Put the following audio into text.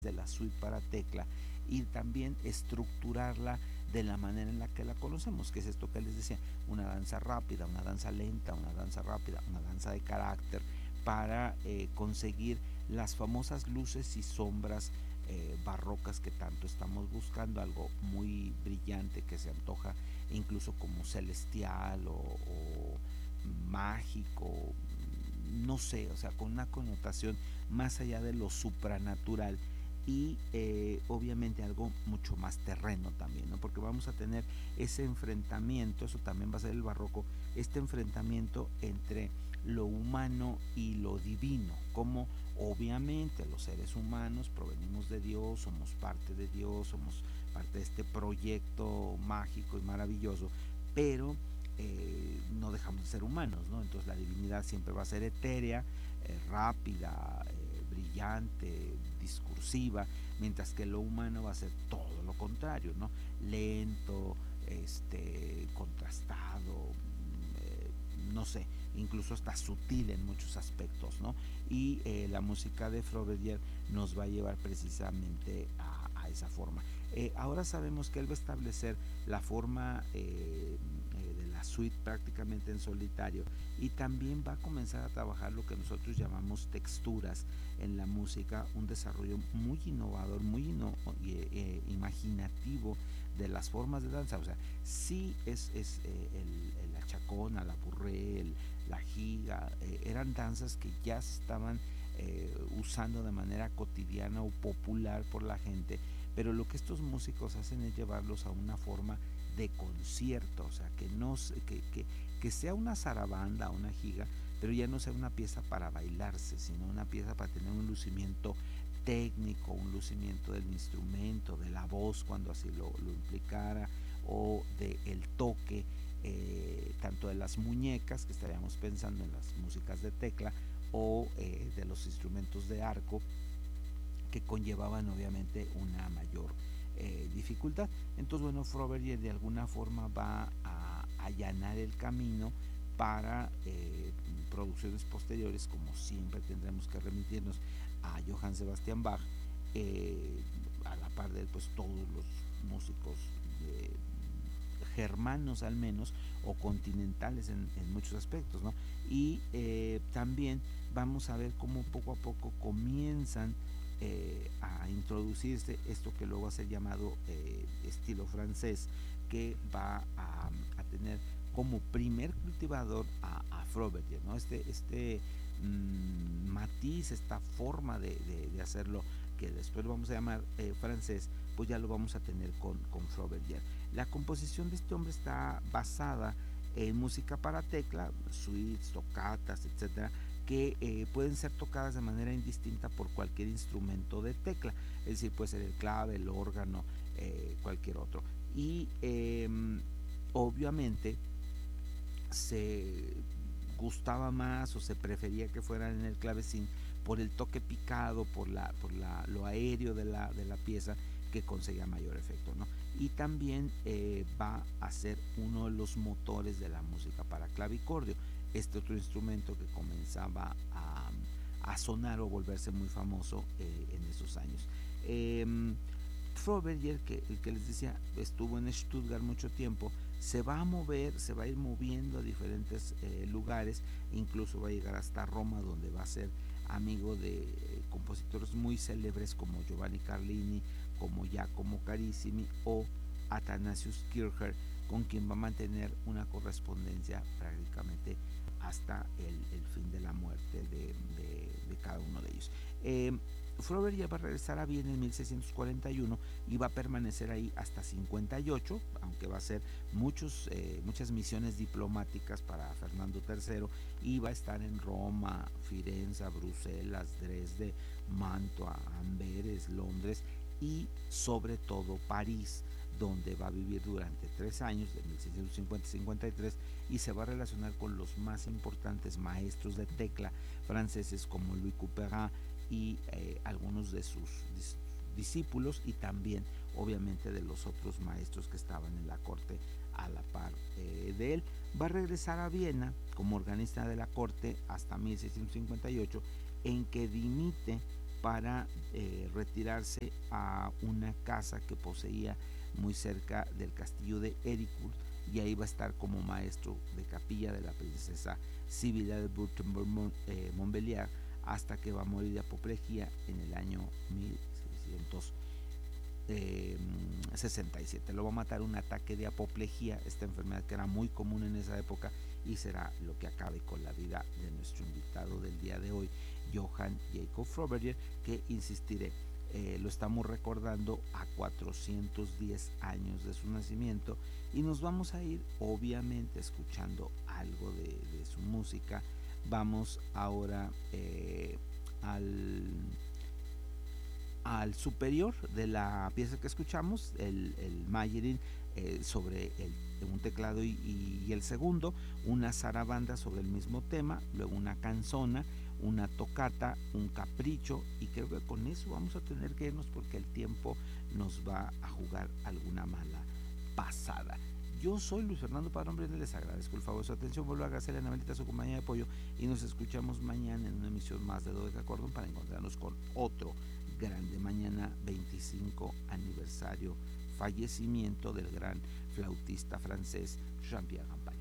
de la suite para tecla y también estructurarla de la manera en la que la conocemos, que es esto que les decía, una danza rápida, una danza lenta, una danza rápida, una danza de carácter, para conseguir las famosas luces y sombras barrocas que tanto estamos buscando, algo muy brillante que se antoja incluso como celestial o mágico, no sé, o sea, con una connotación más allá de lo supranatural y obviamente algo mucho más terreno también, ¿no? Porque vamos a tener ese enfrentamiento, eso también va a ser el barroco, este enfrentamiento entre lo humano y lo divino, como obviamente los seres humanos provenimos de Dios, somos parte de Dios, somos parte de este proyecto mágico y maravilloso, pero no dejamos de ser humanos, ¿no? Entonces la divinidad siempre va a ser etérea, rápida, brillante, discursiva, mientras que lo humano va a ser todo lo contrario, ¿no? Lento, contrastado, no sé, incluso hasta sutil en muchos aspectos, ¿no? Y la música de Froberger nos va a llevar precisamente a esa forma. Ahora sabemos que él va a establecer la forma de la suite prácticamente en solitario y también va a comenzar a trabajar lo que nosotros llamamos texturas en la música, un desarrollo muy innovador, muy imaginativo de las formas de danza. O sea, sí es la chacona, la burré, la giga, eran danzas que ya se estaban usando de manera cotidiana o popular por la gente, pero lo que estos músicos hacen es llevarlos a una forma de concierto, o sea, que no que sea una zarabanda, una giga, pero ya no sea una pieza para bailarse, sino una pieza para tener un lucimiento técnico, un lucimiento del instrumento, de la voz cuando así lo implicara, o del toque, tanto de las muñecas, que estaríamos pensando en las músicas de tecla, o de los instrumentos de arco, que conllevaban obviamente una mayor dificultad. Entonces, bueno, Froberger de alguna forma va a allanar el camino para producciones posteriores, como siempre tendremos que remitirnos a Johann Sebastian Bach, a la par de pues todos los músicos germanos al menos, o continentales en muchos aspectos, ¿no? Y también vamos a ver cómo poco a poco comienzan a introducirse esto que luego va a ser llamado estilo francés, que va a tener como primer cultivador a Froberger, ¿no? Matiz, esta forma de hacerlo, que después lo vamos a llamar francés, pues ya lo vamos a tener con Froberger. La composición de este hombre está basada en música para tecla, suites, tocatas, etcétera, que pueden ser tocadas de manera indistinta por cualquier instrumento de tecla, es decir, puede ser el clave, el órgano, cualquier otro. Y obviamente se gustaba más o se prefería que fueran en el clavecín por el toque picado, lo aéreo de la pieza, que conseguía mayor efecto, ¿no? Y también va a ser uno de los motores de la música para clavicordio, este otro instrumento que comenzaba a sonar o volverse muy famoso en esos años. Froberger, que el que les decía, estuvo en Stuttgart mucho tiempo, se va a mover, se va a ir moviendo a diferentes lugares, incluso va a llegar hasta Roma, donde va a ser amigo de compositores muy célebres como Giovanni Carlini, como Giacomo Carissimi o Athanasius Kircher, con quien va a mantener una correspondencia prácticamente hasta el fin de la muerte de cada uno de ellos. Froberger ya va a regresar a Viena en 1641 y va a permanecer ahí hasta 58, aunque va a hacer muchas misiones diplomáticas para Fernando III, y va a estar en Roma, Firenze, Bruselas, Dresde, Mantua, Amberes, Londres y sobre todo París, donde va a vivir durante 3 años, de 1650 a 53, y se va a relacionar con los más importantes maestros de tecla franceses como Louis Couperin y algunos de sus discípulos, y también obviamente de los otros maestros que estaban en la corte a la par de él. Va a regresar a Viena como organista de la corte hasta 1658, en que dimite para retirarse a una casa que poseía muy cerca del castillo de Ericourt, y ahí va a estar como maestro de capilla de la princesa Sibila de Württemberg-Montbéliard hasta que va a morir de apoplejía en el año 1667. Lo va a matar un ataque de apoplejía, esta enfermedad que era muy común en esa época, y será lo que acabe con la vida de nuestro invitado del día de hoy, Johann Jakob Froberger, que insistiré, lo estamos recordando a 410 años de su nacimiento, y nos vamos a ir obviamente escuchando algo de su música. Vamos ahora al superior de la pieza que escuchamos, el Mayerin, sobre un teclado y el segundo, una zarabanda sobre el mismo tema, luego una canzona, una tocata, un capricho, y creo que con eso vamos a tener que irnos porque el tiempo nos va a jugar alguna mala pasada. Yo soy Luis Fernando Padrón Briones, les agradezco el favor de su atención, vuelvo a agradecerle a Anabelita su compañía de apoyo y nos escuchamos mañana en una emisión más de Dodeca Cordon para encontrarnos con otro grande. Mañana 25 aniversario, fallecimiento del gran flautista francés Jean-Pierre Rampal.